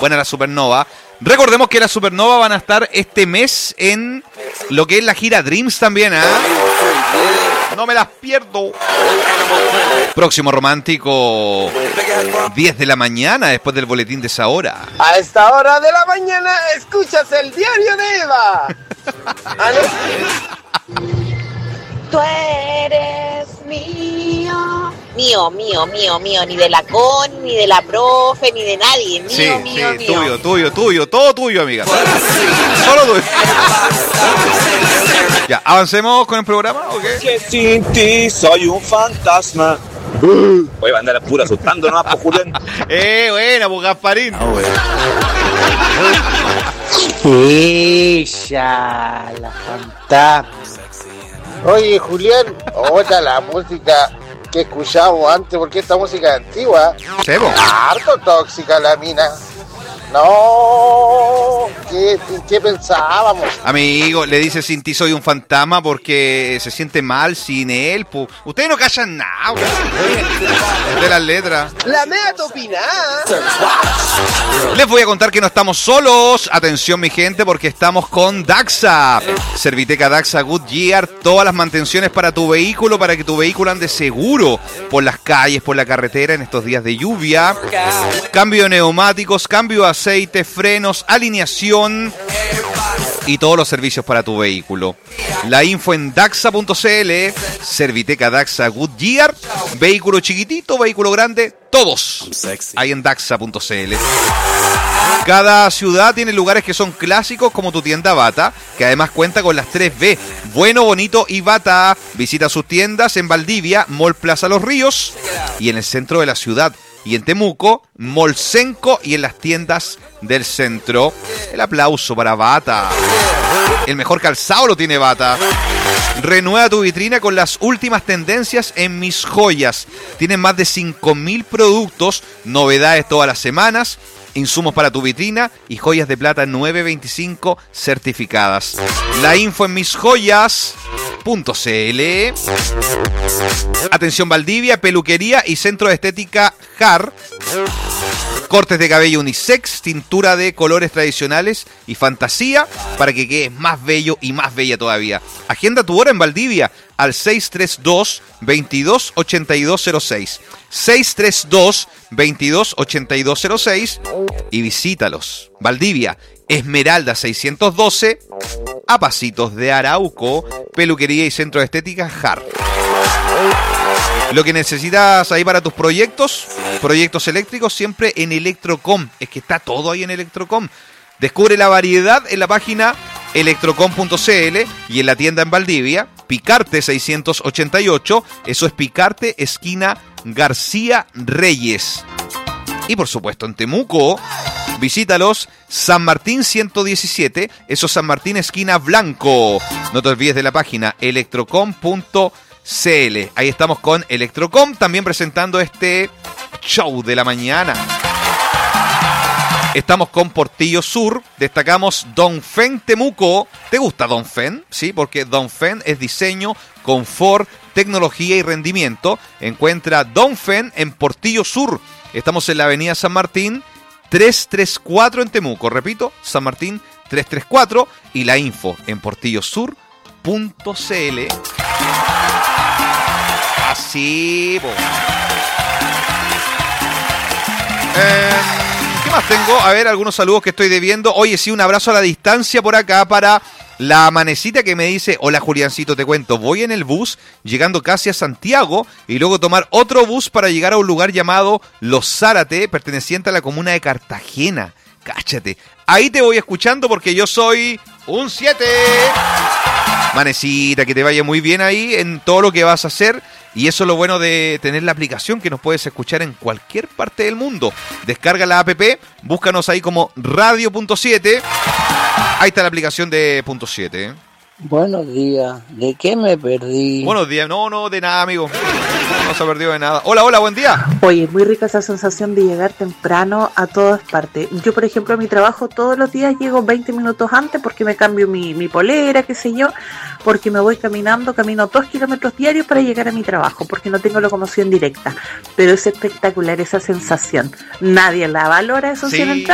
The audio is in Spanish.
Buena la Supernova. Recordemos que las Supernova van a estar este mes en lo que es la gira Dreams también, ¿ah? No me las pierdo. Próximo romántico, 10 de la mañana, después del boletín de esa hora. A esta hora de la mañana escuchas el diario de Eva. Tú eres mío. Mío, ni de la Con, ni de la profe, ni de nadie. Mío. Tuyo, todo tuyo, amiga. Solo tuyo. Ya, avancemos con el programa, ¿o qué? Que sin ti soy un fantasma. Voy a andar pura asustando nomás por Julián. Buena, pues Gasparín. Ella, la fantasma. Oye, Julián, otra la música que escuchábamos antes, porque esta música es antigua. Sebo. Harto tóxica la mina. No, ¿qué pensábamos? Amigo, le dice sin ti soy un fantasma porque se siente mal sin él. Pues. Ustedes no callan nada, es de las letras. La mea topinada. Les voy a contar que no estamos solos. Atención, mi gente, porque estamos con Daxa. Serviteca Daxa Goodyear. Todas las mantenciones para tu vehículo, para que tu vehículo ande seguro por las calles, por la carretera en estos días de lluvia. Cambio de neumáticos, cambio de aceite, frenos, alineación y todos los servicios para tu vehículo. La info en daxa.cl. Serviteca Daxa Goodyear. Vehículo chiquitito, vehículo grande, todos ahí en daxa.cl. Cada ciudad tiene lugares que son clásicos, como tu tienda Bata, que además cuenta con las 3B, bueno, bonito y Bata. Visita sus tiendas en Valdivia, Mall Plaza Los Ríos, y en el centro de la ciudad. Y en Temuco, Molsenco, y en las tiendas del centro. El aplauso para Bata. El mejor calzado lo tiene Bata. Renueva tu vitrina con las últimas tendencias en Mis Joyas. Tienen más de 5.000 productos, novedades todas las semanas, insumos para tu vitrina y joyas de plata 925 certificadas. La info en misjoyas.cl. Atención Valdivia, peluquería y centro de estética JAR. Cortes de cabello unisex, tintura de colores tradicionales y fantasía para que quedes más bello y más bella todavía. Agenda tu hora en Valdivia al 632-228206. 632-228206 y visítalos. Valdivia, Esmeralda 612, a pasitos de Arauco, peluquería y centro de estética JAR. Lo que necesitas ahí para tus proyectos eléctricos, siempre en Electrocom. Es que está todo ahí en Electrocom. Descubre la variedad en la página electrocom.cl y en la tienda en Valdivia, Picarte 688. Eso es Picarte, esquina García Reyes. Y por supuesto en Temuco, visítalos, San Martín 117. Eso es San Martín, esquina Blanco. No te olvides de la página electrocom.cl. Ahí estamos con Electrocom, también presentando este show de la mañana. Estamos con Portillo Sur, destacamos Dongfeng Temuco. ¿Te gusta Dongfeng? Sí, porque Dongfeng es diseño, confort, tecnología y rendimiento. Encuentra Dongfeng en Portillo Sur. Estamos en la avenida San Martín 334 en Temuco. Repito, San Martín 334 y la info en portillosur.cl. Así, ¿qué más tengo? A ver, algunos saludos que estoy debiendo. Oye, sí, un abrazo a la distancia por acá para la Amanecita, que me dice: hola Juliancito, te cuento, voy en el bus llegando casi a Santiago y luego tomar otro bus para llegar a un lugar llamado Los Zárate, perteneciente a la comuna de Cartagena. Cáchate, ahí te voy escuchando porque yo soy un 7. Manecita, que te vaya muy bien ahí en todo lo que vas a hacer. Y eso es lo bueno de tener la aplicación, que nos puedes escuchar en cualquier parte del mundo. Descarga la app, búscanos ahí como Radio.7. Ahí está la aplicación de .7. Buenos días, ¿de qué me perdí? Buenos días, no, de nada, amigo. No se ha perdido de nada. Hola, buen día. Oye, muy rica esa sensación de llegar temprano a todas partes. Yo, por ejemplo, a mi trabajo todos los días llego 20 minutos antes porque me cambio mi polera, qué sé yo, porque me voy camino 2 kilómetros diarios para llegar a mi trabajo, porque no tengo locomoción directa. Pero es espectacular esa sensación. Nadie la valora, eso sí, en el